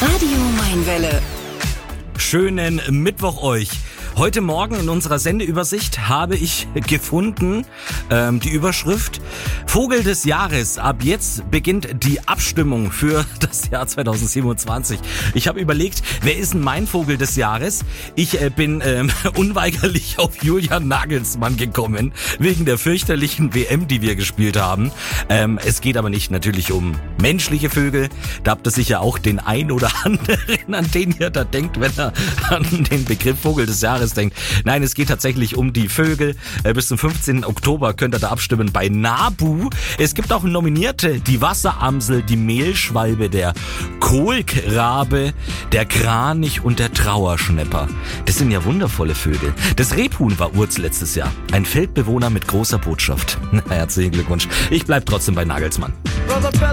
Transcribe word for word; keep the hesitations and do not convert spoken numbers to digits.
Radio Mainwelle. Schönen Mittwoch euch. Heute Morgen in unserer Sendeübersicht habe ich gefunden ähm, die Überschrift Vogel des Jahres. Ab jetzt beginnt die Abstimmung für das Jahr zwanzig siebenundzwanzig. Ich habe überlegt, wer ist denn mein Vogel des Jahres? Ich äh, bin ähm, unweigerlich auf Julian Nagelsmann gekommen, wegen der fürchterlichen W M, die wir gespielt haben. Ähm, es geht aber nicht natürlich um menschliche Vögel. Da habt ihr sicher auch den ein oder anderen, an den ihr da denkt, wenn er an den Begriff Vogel des Jahres denkt. Nein, es geht tatsächlich um die Vögel. Bis zum fünfzehnten Oktober könnt ihr da abstimmen bei NABU. Es gibt auch Nominierte, die Wasseramsel, die Mehlschwalbe, der Kohlrabe, der Kranich und der Trauerschnäpper. Das sind ja wundervolle Vögel. Das Rebhuhn war Urz letztes Jahr. Ein Feldbewohner mit großer Botschaft. Na, herzlichen Glückwunsch. Ich bleib trotzdem bei Nagelsmann.